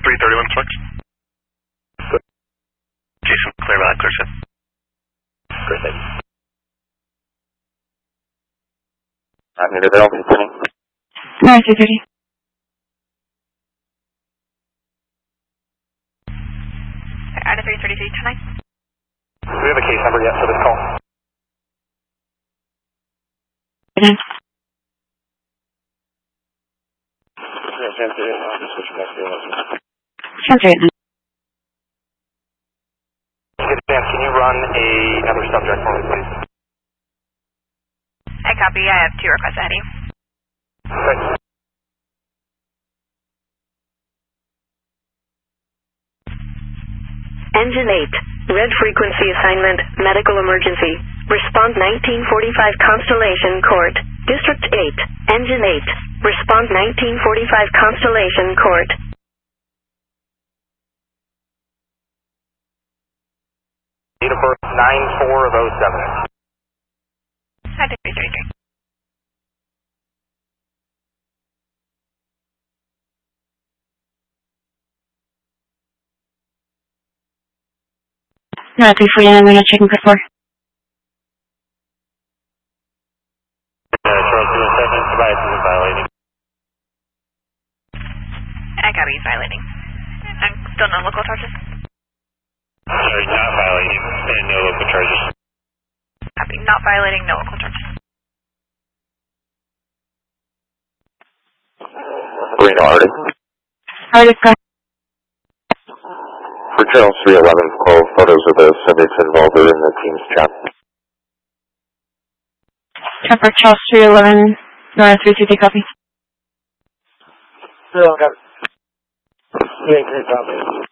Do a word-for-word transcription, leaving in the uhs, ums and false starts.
three thirty-one Sparks. Jason, clear back, clear set. Clear set. I'm near the Delta, continuing. nine three thirty. Out of three thirty-three tonight. Do we have a case number yet for this call? Okay. Sounds right. Can you run a, another subject for me, please? I copy. I have two requests ahead of you. Okay. Engine eight, red frequency assignment, medical emergency. Respond nineteen forty-five Constellation Court. District eight, Engine eight. Respond nineteen forty-five Constellation Court. Date of birth nine four of oh seven. Out of three thirty-three. No, three forty-nine, I'm gonna check in for four. Violating. I copy. He's violating. I'm still no local charges. Sorry, not violating, and no local charges. Copy. Not violating. No local charges. Reno Arctic. Arctic, go. For Channel three eleven, call photos of the subjects involved are in the team's chat. Trapper Charles three eleven, Nora three two, take copy. Still got it. Yeah, great copy.